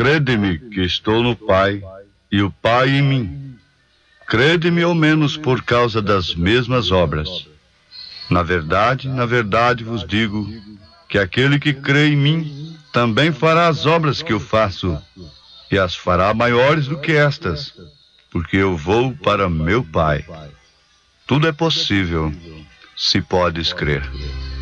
Crede-me que estou no Pai e o Pai em mim. Crede-me ao menos por causa das mesmas obras. Na verdade vos digo que aquele que crê em mim também fará as obras que eu faço, e as fará maiores do que estas, porque eu vou para meu Pai. Tudo é possível, se podes crer.